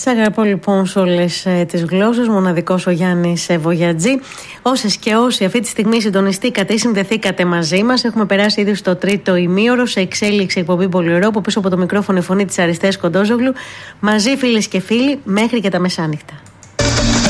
Σ' αγαπώ λοιπόν σε όλες τις γλώσσες, μοναδικός ο Γιάννης Βογιατζή. Όσες και όσοι αυτή τη στιγμή συντονιστήκατε ή συνδεθήκατε μαζί μας, έχουμε περάσει ήδη στο τρίτο ημίωρο σε εξέλιξη εκπομπή Πολυερό, που πίσω από το μικρόφωνο η φωνή της Αριστείας Κοντόζογλου. Μαζί, φίλες και φίλοι, μέχρι και τα μεσάνυχτα.